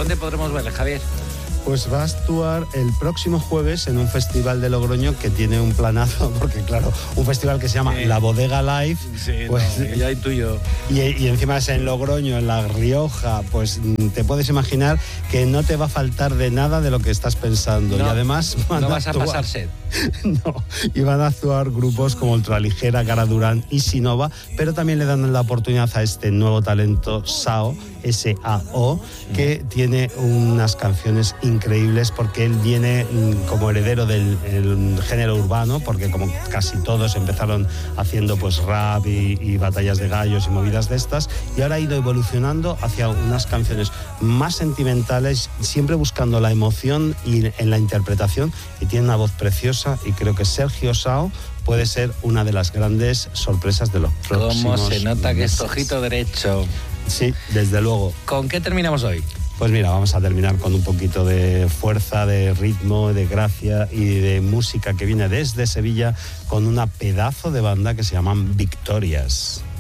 ¿Dónde podremos verle, Javier? Pues va a actuar el próximo jueves en un festival de Logroño que tiene un planazo, porque claro, un festival que se llama La Bodega Live. Sí, pues, no, ya intuyo. Y encima es en Logroño, en La Rioja, pues te puedes imaginar que no te va a faltar de nada de lo que estás pensando. No, y además no vas a pasar sed. No, y van a actuar grupos como Ultraligera, Cara Durán y Sinova, pero también le dan la oportunidad a este nuevo talento, Sao, S-A-O, que tiene unas canciones increíbles porque él viene como heredero del género urbano, porque como casi todos empezaron haciendo pues rap y batallas de gallos y movidas de estas, y ahora ha ido evolucionando hacia unas canciones más sentimentales, siempre buscando la emoción y en la interpretación, y tiene una voz preciosa, y creo que Sergio Sao puede ser una de las grandes sorpresas de los próximos ¿Cómo se nota que es meses. ojito derecho? Sí, desde luego. ¿Con qué terminamos hoy? Pues mira, vamos a terminar con un poquito de fuerza, de ritmo, de gracia y de música que viene desde Sevilla con una pedazo de banda que se llaman Victorias.